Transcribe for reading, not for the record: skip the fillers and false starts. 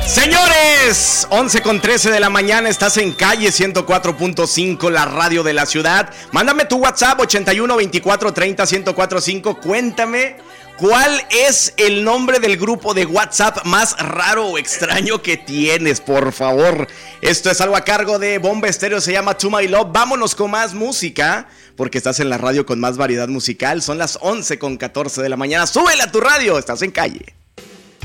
Señores, 11:13 de la mañana, estás en Calle 104.5, la radio de la ciudad. Mándame tu WhatsApp 81 24 30 1045. Cuéntame cuál es el nombre del grupo de WhatsApp más raro o extraño que tienes, por favor. Esto es algo a cargo de Bomba Estéreo, se llama To My Love. Vámonos con más música, porque estás en la radio con más variedad musical. Son las 11:14 de la mañana. Súbela a tu radio, estás en Calle.